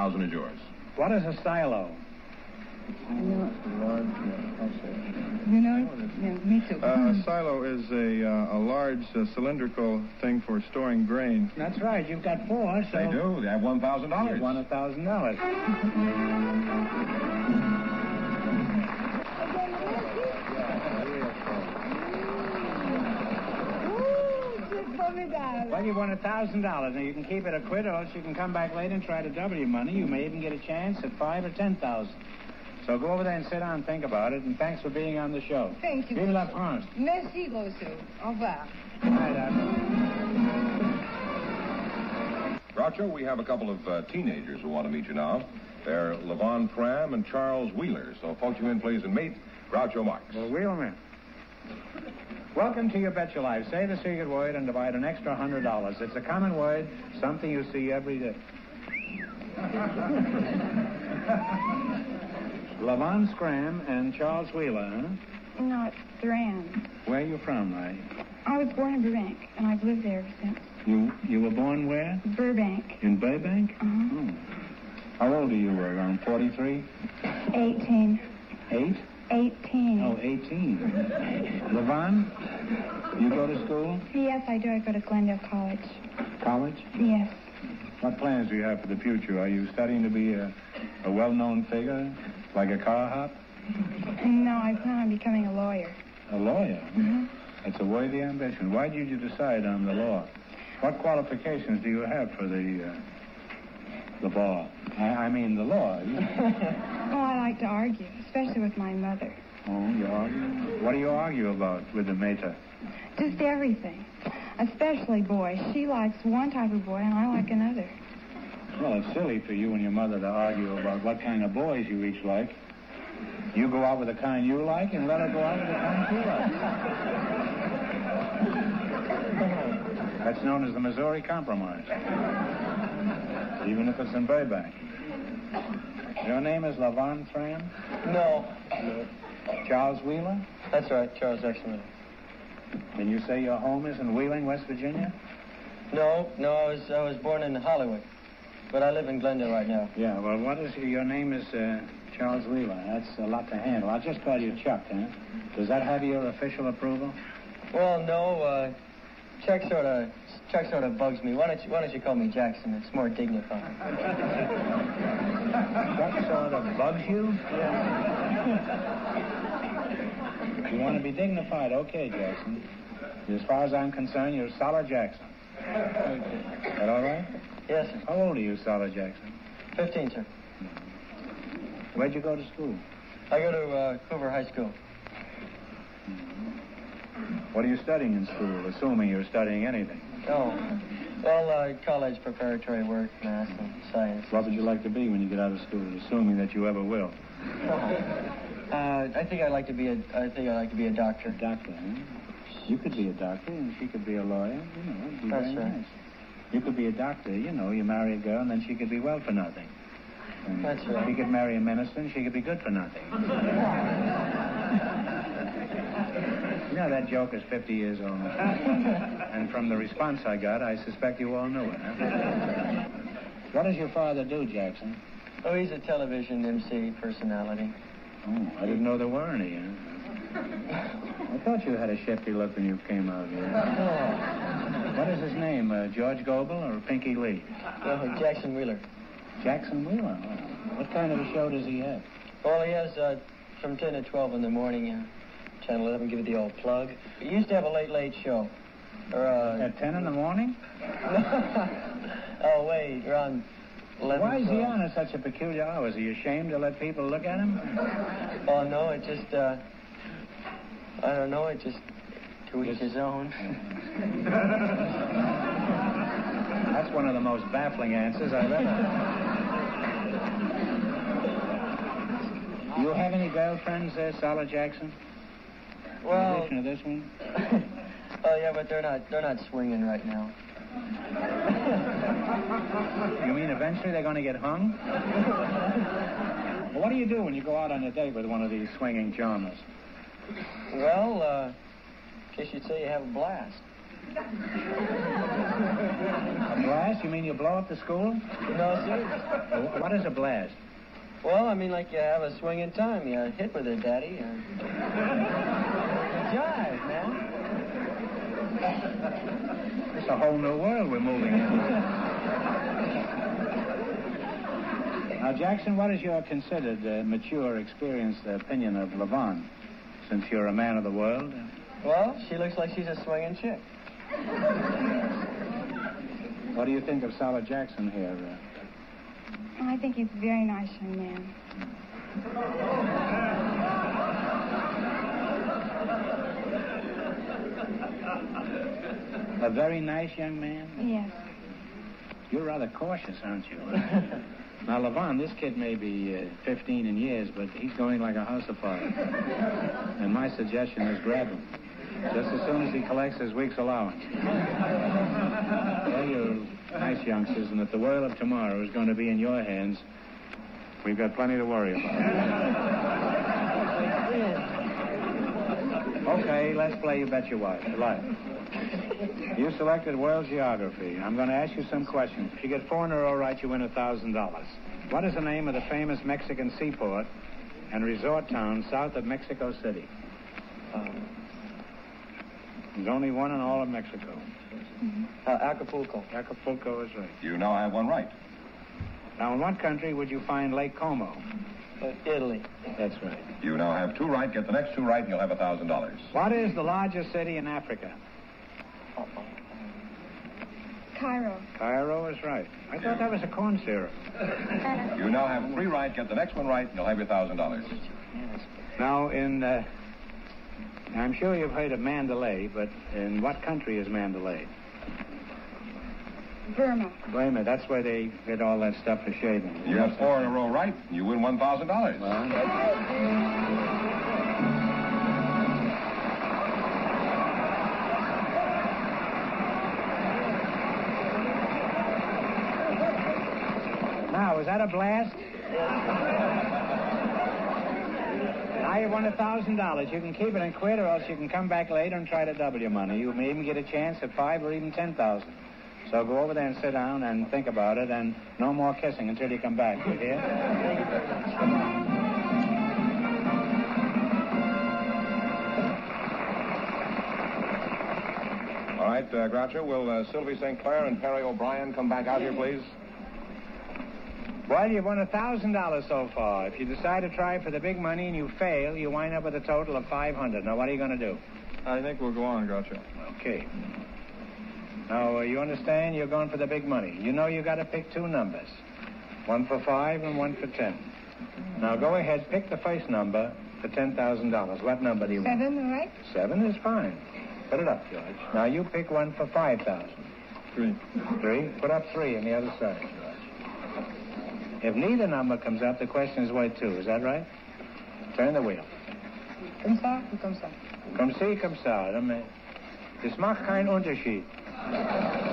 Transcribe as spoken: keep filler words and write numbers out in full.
thousand is yours. What is a silo? You know, you know it? Yeah, me too. Uh, a silo is a uh, a large uh, cylindrical thing for storing grain. That's right. You've got four, so... They do. They have one thousand dollars. You won one thousand dollars. Well, you won one thousand dollars. Now, you can keep it a quid, or else you can come back later and try to double your money. You may even get a chance at five or ten thousand. So go over there and sit down and think about it, and thanks for being on the show. Thank you. Vive la France. Merci, Grosso. Au revoir. Right, uh... Groucho, we have a couple of uh, teenagers who want to meet you now. They're Levon Tram and Charles Wheeler. So folks you in, please, and meet Groucho Marx. Well, Wheelman. Welcome to Your Bet Your Life. Say the secret word and divide an extra one hundred dollars. It's a common word, something you see every day. Levon Scram and Charles Wheeler, huh? No, it's Duran. Where are you from, Ray? I was born in Burbank, and I've lived there ever since. You you were born where? Burbank. In Burbank? Uh-huh. Oh. How old are you? Around forty-three? Eighteen. Eight? Eighteen. Oh, eighteen. Levon, you go to school? Yes, I do. I go to Glendale College. College? Yes. What plans do you have for the future? Are you studying to be a, a well-known figure, like a car hop? No, I plan on becoming a lawyer. A lawyer? Mm-hmm. That's a worthy ambition. Why did you decide on the law? What qualifications do you have for the uh, the bar? I, I mean the law. Well, I like to argue, especially with my mother. Oh, you argue? What do you argue about with the mater? Just everything. Especially boys. She likes one type of boy, and I like another. Well, it's silly for you and your mother to argue about what kind of boys you each like. You go out with the kind you like, and let her go out with the kind she likes. That's known as the Missouri Compromise. Even if it's in Burbank. Your name is Levon Tram? No. no. Charles Wheeler? That's right, Charles Exelman. And you say your home is in Wheeling, West Virginia? No, no, I was I was born in Hollywood, but I live in Glendale right now. Yeah, well, what is your name is uh, Charles Wheeler. That's a lot to handle. I'll just call you Chuck, huh? Does that have your official approval? Well, no, uh, Chuck sort of Chuck sort of bugs me. Why don't you Why don't you call me Jackson? It's more dignified. Chuck sort of bugs you? Yeah. You want to be dignified? Okay, Jackson. As far as I'm concerned, you're Solid Jackson. Is that all right? Yes, sir. How old are you, Solid Jackson? Fifteen, sir. Where'd you go to school? I go to uh, Hoover High School. What are you studying in school, assuming you're studying anything? Oh, well, uh, college preparatory work, math, and science. What would you like to be when you get out of school, assuming that you ever will? Uh, I think I'd like to be a. I think I'd like to be a doctor. A doctor, huh? You could be a doctor, and she could be a lawyer. You know, it'd be That's very right. nice. You could be a doctor. You know, you marry a girl, and then she could be well for nothing. And That's right. She could marry a minister, and she could be good for nothing. You know, that joke is fifty years old. And from the response I got, I suspect you all knew it, huh? What does your father do, Jackson? Oh, he's a television M C personality. Oh, I didn't know there were any, huh? I thought you had a shifty look when you came out here. Oh. What is his name, uh, George Goebel or Pinky Lee? No, Jackson Wheeler. Jackson Wheeler? Oh. What kind of a show does he have? Well, he has uh, from ten to twelve in the morning, uh, Channel eleven, give it the old plug. He used to have a late, late show. Or, uh... At ten in the morning? Oh, wait, around eleven. Why is he on at such a peculiar hour? Is he ashamed to let people look at him? Oh, no, it just, uh... I don't know, it just... To each his own. That's one of the most baffling answers I've ever heard. Do you have any girlfriends there, Solid Jackson? Well... In addition to this one? Oh, yeah, but they're not, they're not swinging right now. You mean eventually they're going to get hung? Well, what do you do when you go out on a date with one of these swinging charmers? Well, uh, guess you'd say you have a blast. A blast? You mean you blow up the school? No, sir. Uh, What is a blast? Well, I mean, like you have a swinging time. You hit with it, Daddy. Uh... Jive, man. It's a whole new world we're moving into. Now, Jackson, what is your considered uh, mature, experienced opinion of Levon, since you're a man of the world? Well, she looks like she's a swinging chick. What do you think of Sala Jackson here? Uh, I think he's a very nice young man. A very nice young man? Yes. You're rather cautious, aren't you? Now, Levon, this kid may be uh, fifteen in years, but he's going like a house of fire. And my suggestion is grab him. Just as soon as he collects his week's allowance. Well, you're nice youngsters, and if the world of tomorrow is going to be in your hands, we've got plenty to worry about. Okay, let's play You Bet Your Wife. Life. You selected world geography. I'm going to ask you some questions. If you get four in a row right, you win one thousand dollars. What is the name of the famous Mexican seaport and resort town south of Mexico City? Um, There's only one in all of Mexico. Mm-hmm. uh, Acapulco. Acapulco is right. You now have one right. Now, in what country would you find Lake Como? Uh, Italy. That's right. You now have two right. Get the next two right, and you'll have one thousand dollars. What is the largest city in Africa? Cairo. Cairo is right. I thought that was a corn syrup. You now have three right. Get the next one right, and you'll have your one thousand dollars. Now, in... Uh, I'm sure you've heard of Mandalay, but in what country is Mandalay? Burma. Burma. That's where they get all that stuff for shaving. You have four in a row right, and you win one thousand dollars. Well, now, was that a blast? Now you won one thousand dollars. You can keep it and quit, or else you can come back later and try to double your money. You may even get a chance at five or even ten thousand. So go over there and sit down and think about it, and no more kissing until you come back. You hear? Thank you very much. Come on. All right, uh, Groucho, will uh, Sylvie Saint Clair and Perry O'Brien come back out here, please? Well, you've won one thousand dollars so far. If you decide to try for the big money and you fail, you wind up with a total of five hundred dollars. Now, what are you going to do? I think we'll go on, Groucho. Okay. Now, uh, you understand you're going for the big money. You know you got to pick two numbers. One for five and one for ten. Now, go ahead, pick the first number for ten thousand dollars. What number do you want? Seven, all right? Seven is fine. Put it up, George. Now, you pick one for five thousand dollars. Three. Three? Put up three on the other side, George. If neither number comes up, the question is worth two. Is that right? Turn the wheel. Comme ça ou comme ça? Comme ci, comme ça. Das macht keinen Unterschied.